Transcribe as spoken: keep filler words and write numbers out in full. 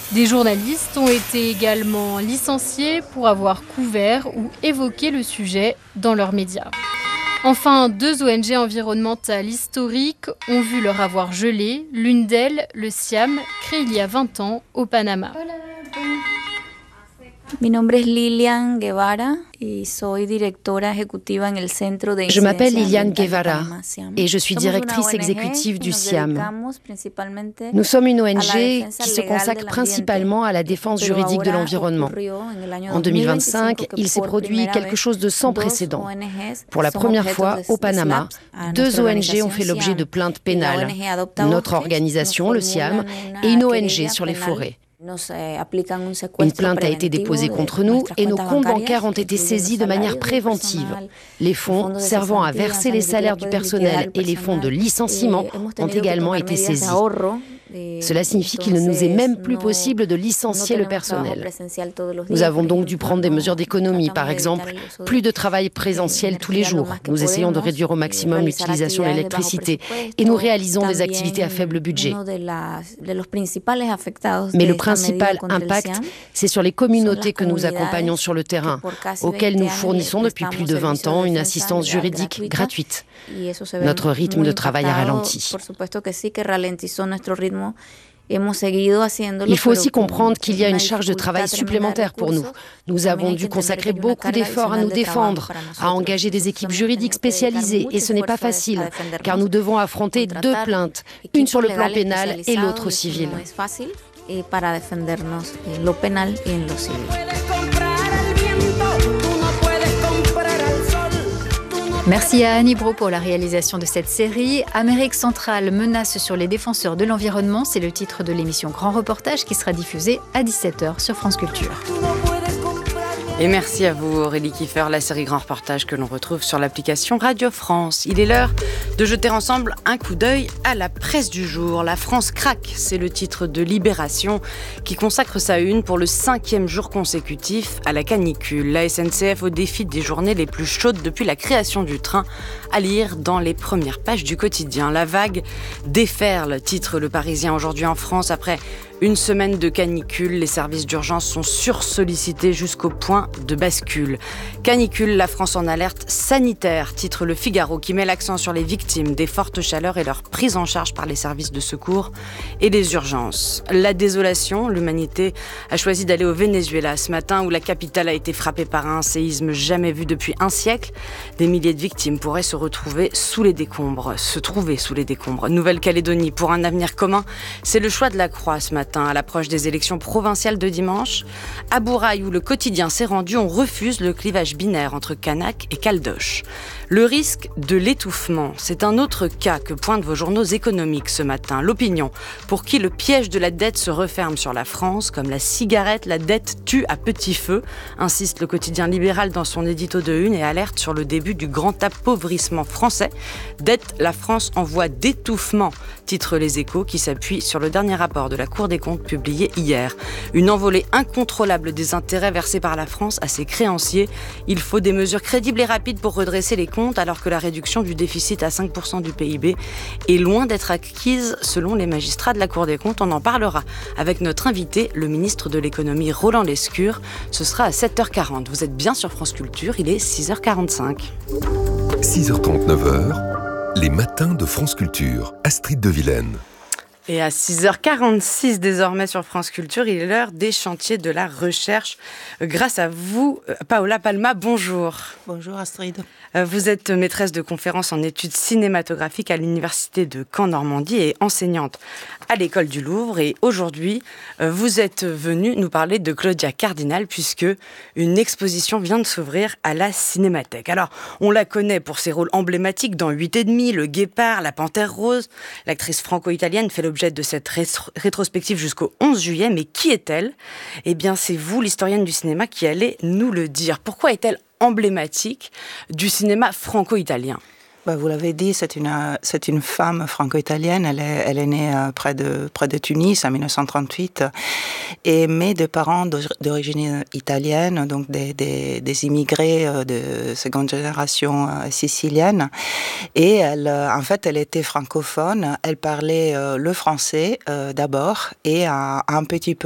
Des journalistes ont été également licenciés pour avoir couvert ou évoqué le sujet dans leurs médias. Enfin, deux O N G environnementales historiques ont vu leur avoir gelé. L'une d'elles, le SIAM, créé il y a vingt ans au Panama. Mi nombre es Lilian Guevara y soy directora ejecutiva en el Centro de Je m'appelle Incidencia Liliane Ambiental Guevara Panama, SIAM. et je suis Somos una directrice O N G exécutive y du nos SIAM. dedicamos principalmente Nous sommes une O N a la G defensa qui se legal consacre del principalement à la défense Pero juridique de ahora l'environnement. ocurrió en el año En deux mille vingt-cinq, dos mil veinticinco que il s'est por produit primera quelque vez chose de sans dos précédent. O N Gs Pour la son première objetos fois, de- au de Panama, SLAPs a deux nuestra O N G ont organización fait l'objet de SIAM. plaintes Y la pénales. O N G adopta Notre voces, organisation, nos le SIAM, formulan et une una O N G querella sur les penal. forêts. Nos, eh, aplican un Une secuestro plainte a été preventivo déposée de contre nous nuestras et nos cuentas comptes bancarias, bancaires ont été incluyendo saisis de salarios manière del préventive. personal, Les el fonds fondo de servant à cesantía, verser o sea, les ni siquiera salaires du puede liquidar personnel el et les fonds de personal. licenciement Eh, hemos ont tenido que également tomar été medidas de saisis. ahorro. Eh, Cela signifie qu'il ne nous est même plus entonces, possible de no- licencier no le tenemos trabajo personnel. presencial todos los Nous días, avons por donc dû ejemplo, prendre des no- mesures d'économie. tratamos Par de exemple, evitar el uso plus de de- travail de présentiel tous les energía lo jours. más que Nous essayons de podemos, réduire au eh, maximum realizar l'utilisation de actividades de bajo l'électricité presupuesto. et nous réalisons des También activités à faible budget. uno de las- de los principales afectados Mais de le esta medida principal contra el impact, SIAM c'est sur les communautés que nous comunidades accompagnons sur le terrain, que por casi auxquelles veinte nous años fournissons le depuis plus prestamos de vingt servicios ans de une defensa assistance legal juridique gratuita. gratuite. Y eso se ve Notre rythme muy de travail a impactado. ralenti. Por supuesto que sí, que ralentizó nuestro ritmo. Hemos seguido haciéndolo, Il faut pero aussi con comprendre qu'il y a una une charge de travail dificultad tremenda de supplémentaire pour nous. recursos. Nous También avons hay dû que entender consacrer que hay una beaucoup carga d'efforts à adicional nous de trabajo défendre, para à nosotros. engager des équipes Hemos juridiques tenido que dedicar spécialisées, mucho et ce n'est pas esfuerzo a- facile, a defendernos, car nous devons affronter deux contratar plaintes, equipos une sur le plan legales pénal et especializados, l'autre au y eso civil. no es fácil, eh, para defendernos en lo penal y en lo civil. Merci à Annie Brault pour la réalisation de cette série. Amérique centrale, menace sur les défenseurs de l'environnement, c'est le titre de l'émission Grand Reportage qui sera diffusée à dix-sept heures sur France Culture. Et merci à vous Aurélie Kiefer, la série Grand Reportage que l'on retrouve sur l'application Radio France. Il est l'heure de jeter ensemble un coup d'œil à la presse du jour. La France craque, c'est le titre de Libération qui consacre sa une pour le cinquième jour consécutif à la canicule. La S N C F au défi des journées les plus chaudes depuis la création du train, à lire dans les premières pages du quotidien. La vague déferle, titre Le Parisien aujourd'hui en France. Après une semaine de canicule, les services d'urgence sont sursollicités jusqu'au point de bascule. Canicule, la France en alerte sanitaire, titre Le Figaro, qui met l'accent sur les victimes des fortes chaleurs et leur prise en charge par les services de secours et les urgences. La désolation, l'humanité a choisi d'aller au Venezuela ce matin où la capitale a été frappée par un séisme jamais vu depuis un siècle. Des milliers de victimes pourraient se retrouver sous les décombres, se trouver sous les décombres. Nouvelle-Calédonie, pour un avenir commun, c'est le choix de la croix ce matin à l'approche des élections provinciales de dimanche. À Bourail, où le quotidien s'est rendu, on refuse le clivage binaire entre Canaque et Caldoche. Le risque de l'étouffement, c'est un autre cas que pointent vos journaux économiques ce matin. L'Opinion, pour qui le piège de la dette se referme sur la France, comme la cigarette, la dette tue à petit feu, insiste le quotidien libéral dans son édito de une et alerte sur le début du grand appauvrissement français. Dette, la France en voie d'étouffement, titre Les Échos, qui s'appuie sur le dernier rapport de la Cour des comptes publié hier. Une envolée incontrôlable des intérêts versés par la France à ses créanciers. Il faut des mesures crédibles et rapides pour redresser les comptes, alors que la réduction du déficit à cinq pour cent du P I B est loin d'être acquise selon les magistrats de la Cour des comptes. On en parlera avec notre invité, le ministre de l'économie Roland Lescure. Ce sera à sept heures quarante. Vous êtes bien sur France Culture, il est six heures quarante-cinq. six heures trente, neuf heures, les matins de France Culture. Astrid de Vilaine. Et à six heures quarante-six désormais sur France Culture, il est l'heure des chantiers de la recherche. Grâce à vous, Paola Palma, bonjour. Bonjour Astrid. Vous êtes maîtresse de conférences en études cinématographiques à l'université de Caen-Normandie et enseignante à l'école du Louvre. Et aujourd'hui, vous êtes venue nous parler de Claudia Cardinal puisque une exposition vient de s'ouvrir à la Cinémathèque. Alors, on la connaît pour ses rôles emblématiques dans huit et demi, Le Guépard, La Panthère Rose. L'actrice franco-italienne fait l'objet de cette rétro- rétrospective jusqu'au onze juillet. Mais qui est-elle ? Eh bien, c'est vous, l'historienne du cinéma, qui allez nous le dire. Pourquoi est-elle emblématique du cinéma franco-italien? Bah, vous l'avez dit, c'est une, c'est une femme franco-italienne. Elle est, elle est née euh, près, de, près de Tunis en dix-neuf cent trente-huit, et mais de parents d'origine italienne, donc des, des, des immigrés euh, de seconde génération euh, sicilienne. Et elle, euh, en fait, elle était francophone. Elle parlait euh, le français euh, d'abord et euh, un petit peu